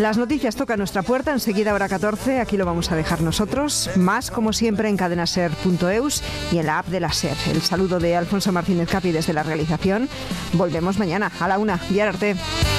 Las noticias tocan nuestra puerta, enseguida hora 14, aquí lo vamos a dejar nosotros. Más, como siempre, en cadenaser.eus y en la app de la SER. El saludo de Alfonso Martínez Capi desde la realización. Volvemos mañana a la 1. Biar Arte.